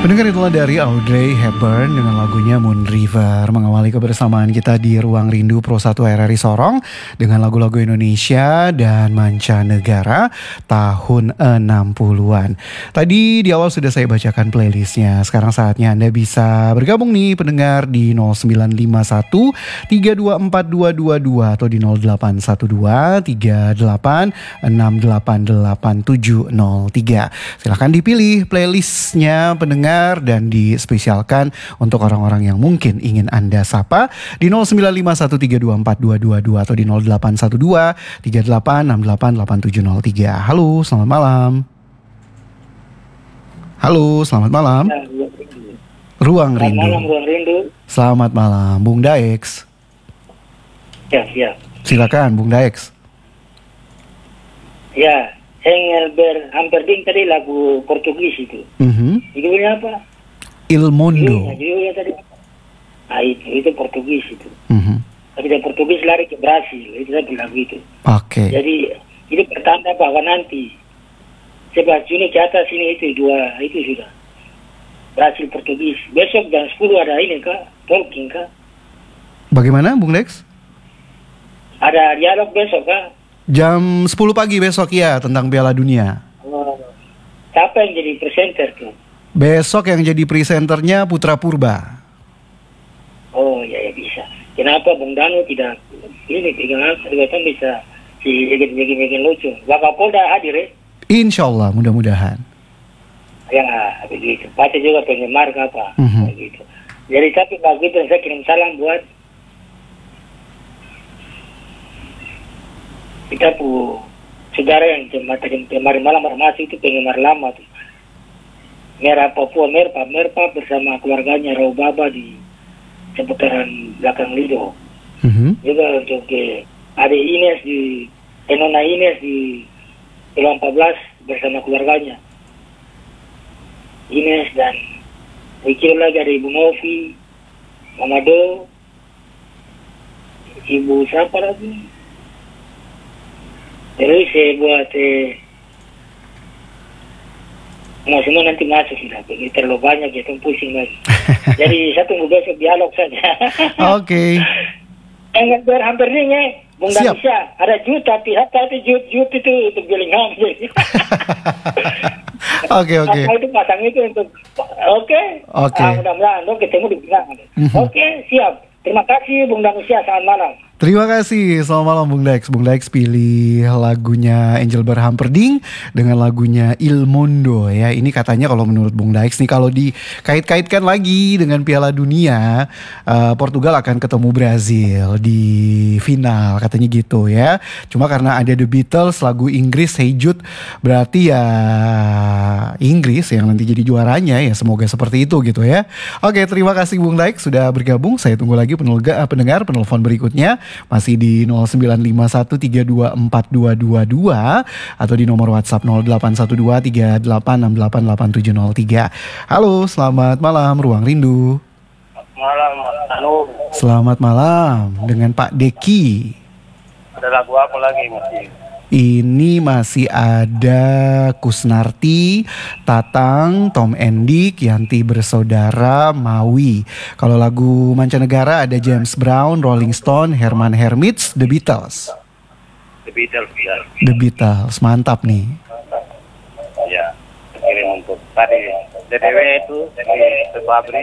Pendengar, itulah dari Audrey Hepburn dengan lagunya Moon River, mengawali kebersamaan kita di Ruang Rindu Pro 1 RRI Sorong dengan lagu-lagu Indonesia dan mancanegara tahun 60-an. Tadi di awal sudah saya bacakan playlistnya. Sekarang saatnya Anda bisa bergabung nih pendengar di 0951 324222 atau di 0812 38 688 703. Silahkan dipilih playlistnya pendengar dan dispesialkan untuk orang-orang yang mungkin ingin Anda sapa di 0951324222 atau di 0812 38688703. Halo, selamat malam. Halo, selamat malam. Ruang Rindu. Selamat malam, Ruang Rindu. Selamat malam, Bung Daex. Ya. Silakan, Bung Daex. Ya, Engelbert Humperdinck tadi lagu Portugis itu. Judulnya apa? Il Mundo. Judulnya tadi apa? Ah, itu Portugis itu. Tapi dari Portugis lari ke Brasil, itu tadi lagu itu. Oke. Jadi ini pertanda bahwa nanti 11 Juni ke atas ini itu sudah. Brasil Portugis. Besok jam 10 ada ini kah? Talking kah? Bagaimana, Bung Daex? Ada dialog besok kah? Jam 10 pagi besok ya tentang Piala Dunia. Siapa yang jadi presenter tuh? Besok yang jadi presenternya Putra Purba. Oh ya bisa. Kenapa Bung Danu tidak ini pegangan kan bisa bikin lucu. Bapak Polda hadir ya? Insya Allah, mudah-mudahan. Ya begitu. Baca juga penggemar apa begitu. Jadi tapi begitu saya kirim salam buat kita saudara yang kemarin malam masih itu penggemar lama tuh. Merah Papua Merpa bersama keluarganya Raubaba di seputaran belakang Lido. Juga untuk adik Ines Nona Ines di Pulau 14 bersama keluarganya. Ines dan dikira lagi ada Ibu Novi, Mama Do, Ibu siapa lagi? Terus saya buat semua nanti masuk sudah, terlalu banyak ya, pusing lagi. Jadi saya tunggu besok dialog saja. Oke. Engelbert Humperdinck ya, Bung Danisha, ada jut tapi jut itu untuk Bellingham. Oke. Itu pasang itu untuk mudah-mudahan ketemu di Bellingham. Oke, siap. Terima kasih Bung Danisha, selamat malam. Terima kasih, selamat malam Bung Daex. Bung Daex pilih lagunya Engelbert Humperdinck dengan lagunya Il Mundo ya. Ini katanya kalau menurut Bung Daex nih, kalau dikait-kaitkan lagi dengan Piala Dunia, Portugal akan ketemu Brazil di final katanya gitu ya. Cuma karena ada The Beatles, lagu Inggris Hey Jude, berarti ya Inggris yang nanti jadi juaranya ya, semoga seperti itu gitu ya. Oke, terima kasih Bung Daex sudah bergabung. Saya tunggu lagi pendengar penelpon berikutnya. Masih di 0951324222 atau di nomor WhatsApp 081238688703. Halo, selamat malam Ruang Rindu. Halo. Selamat malam dengan Pak Deki. Ada lagu apa lagi masih? Ini masih ada Kusnarti, Tatang, Tom Endik, Yanti Bersaudara, Maui. Kalau lagu mancanegara ada James Brown, Rolling Stone, Herman Hermits, The Beatles. The Beatles, mantap nih. Ya, kirim untuk tadi DTW itu dari Fabri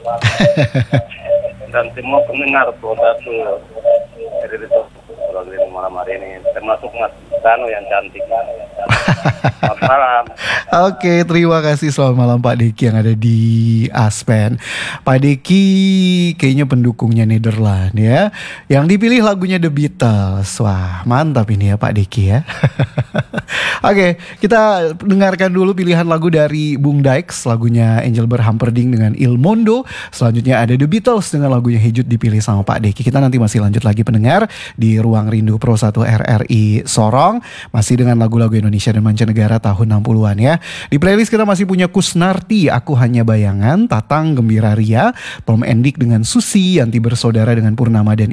dan semua pendengar produksi dari program malam hari ini, termasuk Mas Danu yang cantik. Selamat malam. Oke, terima kasih. Selamat malam Pak Deki yang ada di Aspen. Pak Deki kayaknya pendukungnya Nederland ya. Yang dipilih lagunya The Beatles. Wah, mantap ini ya Pak Deki ya. Oke, kita dengarkan dulu pilihan lagu dari Bung Daex, lagunya Engelbert Humperdinck dengan Il Mundo. Selanjutnya ada The Beatles dengan lagunya Hey Jude dipilih sama Pak Deki. Kita nanti masih lanjut lagi pendengar di Ruang Rindu Pro 1 RRI Sorong, masih dengan lagu-lagu Indonesia dan mancanegara tahun 60-an ya. Di playlist kita masih punya Kusnarti, Aku Hanya Bayangan, Tatang Gembira Ria, Tom Endik dengan Susi, Yanti Bersaudara dengan Purnama dan